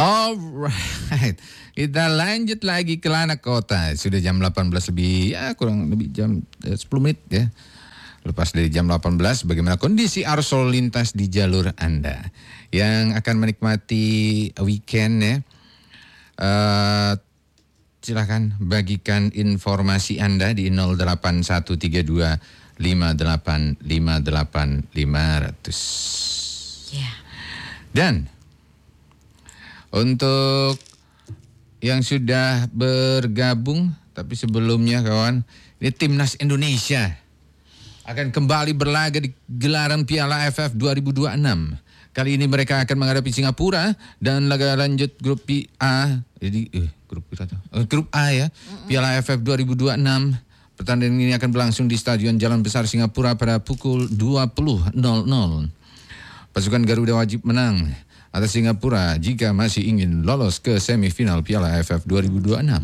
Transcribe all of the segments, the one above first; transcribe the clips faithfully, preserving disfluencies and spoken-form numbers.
Alright, kita lanjut lagi ke Lana Kota. Sudah jam delapan belas lebih, ya kurang lebih jam eh, sepuluh menit ya. Lepas dari jam delapan belas, bagaimana kondisi arus lalu lintas di jalur Anda yang akan menikmati weekend ya? Uh, silakan bagikan informasi Anda di nol delapan satu tiga dua lima delapan lima delapan lima nol nol. Yeah. Dan untuk yang sudah bergabung, tapi sebelumnya kawan, ini Timnas Indonesia akan kembali berlaga di gelaran Piala A F F dua ribu dua puluh enam. Kali ini mereka akan menghadapi Singapura dan laga lanjut grup A, jadi eh, grup uh, grup A ya, Piala A F F dua ribu dua puluh enam. Pertandingan ini akan berlangsung di Stadion Jalan Besar Singapura pada pukul dua puluh nol nol. Pasukan Garuda wajib menang atas Singapura jika masih ingin lolos ke semifinal Piala A F F dua ribu dua puluh enam.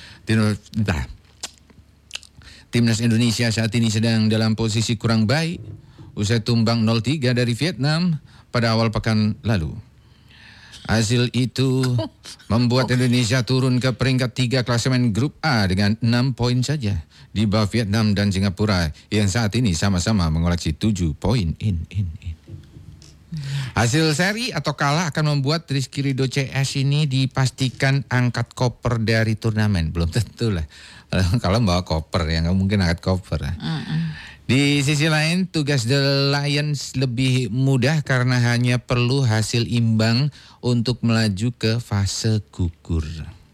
Timnas Indonesia saat ini sedang dalam posisi kurang baik usai tumbang nol tiga dari Vietnam pada awal pekan lalu. Hasil itu membuat Indonesia turun ke peringkat tiga klasemen grup A dengan enam poin saja di bawah Vietnam dan Singapura yang saat ini sama-sama mengoleksi tujuh poin. In, in, in. Hasil seri atau kalah akan membuat Rizky Ridho C S ini dipastikan angkat koper dari turnamen. Belum tentu lah. Kalau bawa koper ya nggak mungkin angkat koper. Uh-uh. Di sisi lain tugas The Lions lebih mudah karena hanya perlu hasil imbang untuk melaju ke fase gugur.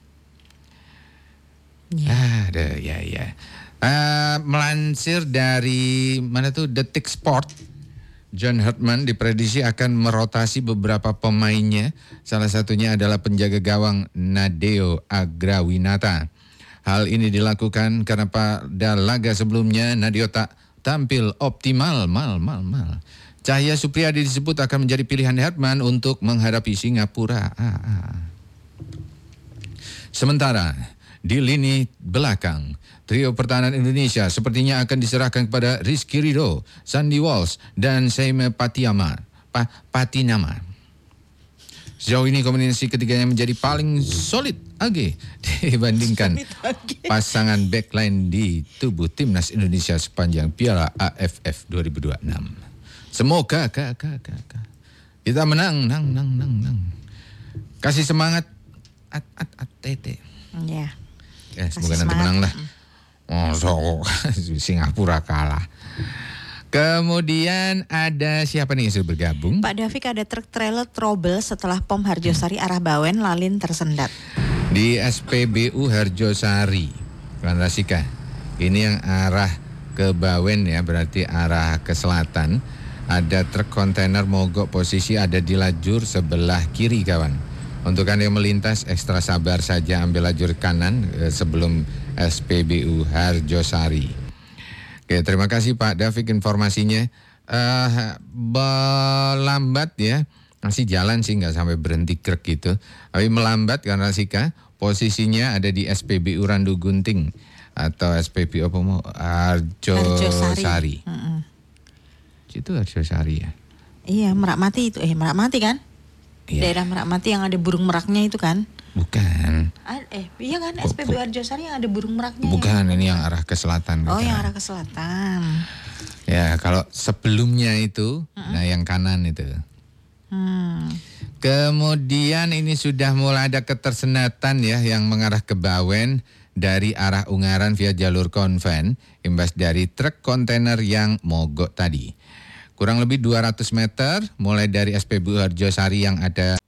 Ya, ada ya ya. Uh, melansir dari mana tuh Detik Sport. John Hartman diprediksi akan merotasi beberapa pemainnya. Salah satunya adalah penjaga gawang Nadeo Agrawinata. Hal ini dilakukan karena pada laga sebelumnya Nadeo tak tampil optimal. Mal, mal, mal. Cahya Supriyadi disebut akan menjadi pilihan Hartman untuk menghadapi Singapura. Ah, ah. Sementara di lini belakang, trio pertahanan Indonesia sepertinya akan diserahkan kepada Rizky Ridho, Sandy Walsh, dan Seime Patiama, pa, Patinama. Sejauh ini kombinasi ketiganya menjadi paling solid Age dibandingkan pasangan backline di tubuh Timnas Indonesia sepanjang Piala A F F dua ribu dua puluh enam. Semoga ka, ka, ka, ka. kita menang, nang, nang, nang, nang. Kasih semangat, at, at, at, tete. Ya. Ya, semoga nanti menang lah. Oh, so, Singapura kalah. Kemudian ada siapa nih yang sudah bergabung? Pak Davik, ada truk trailer trouble setelah pom Harjosari arah Bawen lalin tersendat. Di S P B U Harjosari, Kawan Rasika. Ini yang arah ke Bawen ya, berarti arah ke selatan. Ada truk kontainer mogok posisi ada di lajur sebelah kiri kawan. Untuk Anda yang melintas ekstra sabar saja, ambil lajur kanan eh, sebelum S P B U Harjosari. Oke, terima kasih Pak Davik informasinya. Uh, melambat ya, masih jalan sih nggak sampai berhenti krek gitu. Tapi melambat karena Sika posisinya ada di S P B U Randu Gunting atau S P B U apa mau Harjosari. Uh-uh. Itu Harjosari ya. Iya, Merak Mati itu eh Merak Mati kan? Iya. Daerah Merak Mati yang ada burung meraknya itu kan? Bukan. Eh, iya kan S P B U Harjosari yang ada burung meraknya. Bukan, ya? Ini yang arah ke selatan. Oh, bukan. yang arah ke selatan. Ya, kalau sebelumnya itu, uh-uh. nah yang kanan itu. Hmm. Kemudian ini sudah mulai ada ketersendatan ya yang mengarah ke Bawen dari arah Ungaran via jalur konven, imbas dari truk kontainer yang mogok tadi. Kurang lebih dua ratus meter mulai dari S P B U Harjosari yang ada